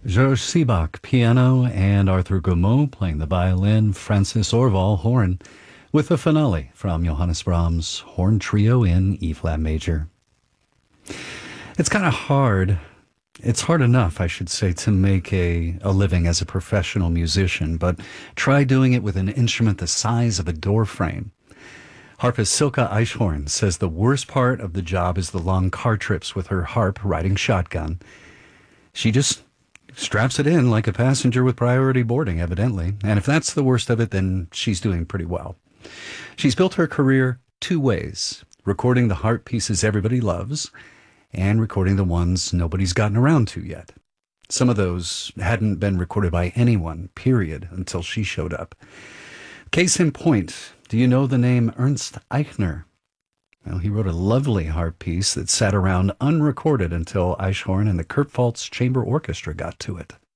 Georges Sibach, piano, and Arthur Gaumont playing the violin, Francis Orval, horn, with the finale from Johannes Brahms' Horn Trio in E-flat major. It's kind of hard. It's hard enough, I should say, to make a living as a professional musician, but try doing it with an instrument the size of a door frame. Harpist Silke Eichhorn says the worst part of the job is the long car trips with her harp riding shotgun. She just straps it in like a passenger with priority boarding, evidently. And if that's the worst of it, then she's doing pretty well. She's built her career two ways: recording the harp pieces everybody loves and recording the ones nobody's gotten around to yet. Some of those hadn't been recorded by anyone, period, until she showed up. Case in point, do you know the name Ernst Eichner? Well, he wrote a lovely harp piece that sat around unrecorded until Eichhorn and the Kurpfalz Chamber Orchestra got to it.